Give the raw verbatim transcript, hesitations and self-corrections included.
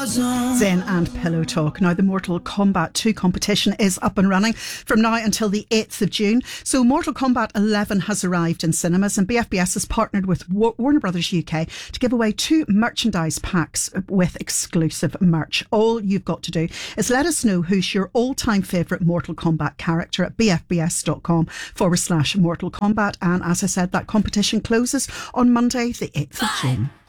Zen and Pillow Talk. Now, the Mortal Kombat two competition is up and running from now until the eighth of June. So Mortal Kombat eleven has arrived in cinemas, and B F B S has partnered with Warner Brothers U K to give away two merchandise packs with exclusive merch. All you've got to do is let us know who's your all-time favourite Mortal Kombat character at bfbs.com forward slash Mortal Kombat. And as I said, that competition closes on Monday, the eighth of June.